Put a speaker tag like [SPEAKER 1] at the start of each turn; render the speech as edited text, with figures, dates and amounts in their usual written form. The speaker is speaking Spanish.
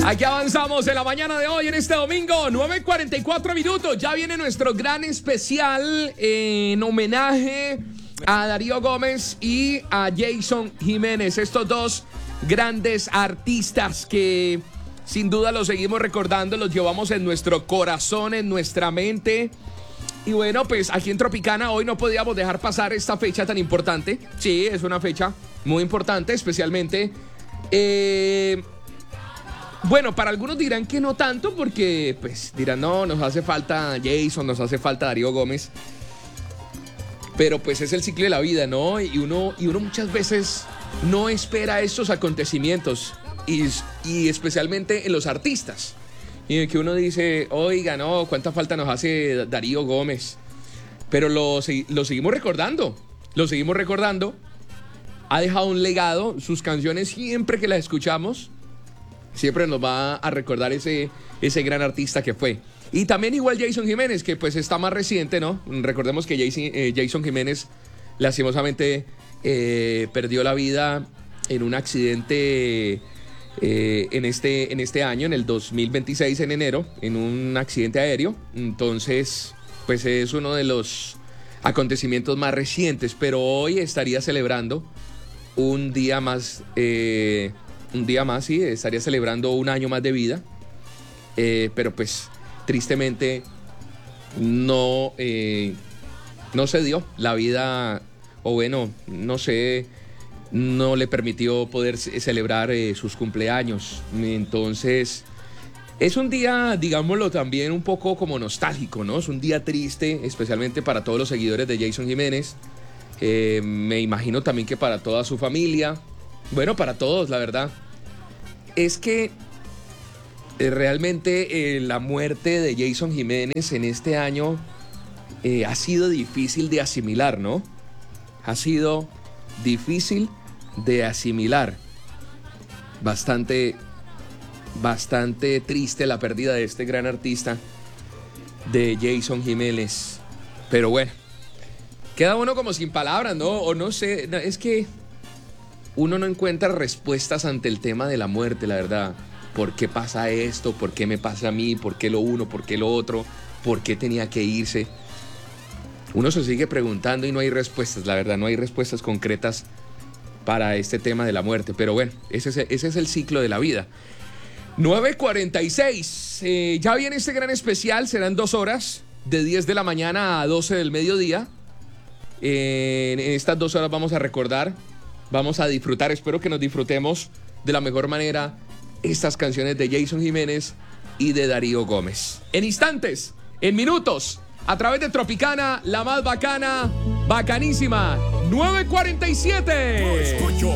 [SPEAKER 1] Aquí avanzamos en la mañana de hoy, en este domingo, 9:44 minutos. Ya viene nuestro gran especial en homenaje a Darío Gómez y a Jason Jiménez. Estos dos grandes artistas que sin duda los seguimos recordando, los llevamos en nuestro corazón, en nuestra mente. Y bueno, pues aquí en Tropicana hoy no podíamos dejar pasar esta fecha tan importante. Sí, es una fecha muy importante, especialmente... Bueno, para algunos dirán que no tanto porque, pues, dirán, no, nos hace falta Jason, nos hace falta Darío Gómez. Pero, pues, es el ciclo de la vida, ¿no? Y uno muchas veces no espera estos acontecimientos. Y especialmente en los artistas. Y que uno dice, oiga, no, ¿cuánta falta nos hace Darío Gómez? Pero lo seguimos recordando. Lo seguimos recordando. Ha dejado un legado. Sus canciones, siempre que las escuchamos, siempre nos va a recordar ese gran artista que fue. Y también igual Jason Jiménez, que pues está más reciente, ¿no? Recordemos que Jason Jiménez lastimosamente perdió la vida en un accidente en este año, en el 2026, en enero, en un accidente aéreo. Entonces, pues es uno de los acontecimientos más recientes, pero hoy estaría celebrando un día más, sí, estaría celebrando un año más de vida, pero pues tristemente no se dio la vida, o bueno, no sé, no le permitió poder celebrar sus cumpleaños. Entonces es un día, digámoslo también, un poco como nostálgico, ¿no? Es un día triste, especialmente para todos los seguidores de Jason Jiménez. Me imagino también que para toda su familia, bueno, para todos, la verdad. Es que realmente la muerte de Jason Jiménez en este año ha sido difícil de asimilar, ¿no? Ha sido difícil de asimilar. Bastante triste la pérdida de este gran artista, de Jason Jiménez. Pero bueno, queda uno como sin palabras, ¿no? O no sé, es que uno no encuentra respuestas ante el tema de la muerte, la verdad. ¿Por qué pasa esto? ¿Por qué me pasa a mí? ¿Por qué lo uno? ¿Por qué lo otro? ¿Por qué tenía que irse? Uno se sigue preguntando y no hay respuestas, la verdad. No hay respuestas concretas para este tema de la muerte. Pero bueno, ese es el ciclo de la vida. 9:46. Ya viene este gran especial. Serán 2 horas, de 10 de la mañana a 12 del mediodía. En estas 2 horas vamos a recordar, vamos a disfrutar, espero que nos disfrutemos de la mejor manera estas canciones de Jason Jiménez y de Darío Gómez. En instantes, en minutos, a través de Tropicana, la más bacana, bacanísima, 9:47.
[SPEAKER 2] Lo escucho